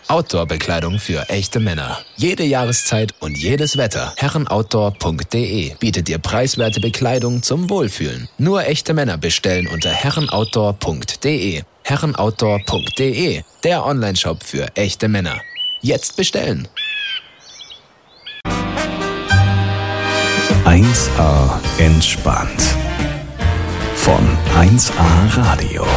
Outdoor-Bekleidung für echte Männer. Jede Jahreszeit und jedes Wetter. Herrenoutdoor.de bietet dir preiswerte Bekleidung zum Wohlfühlen. Nur echte Männer bestellen unter herrenoutdoor.de. Herrenoutdoor.de, der Onlineshop für echte Männer. Jetzt bestellen! 1A entspannt. Von 1A Radio.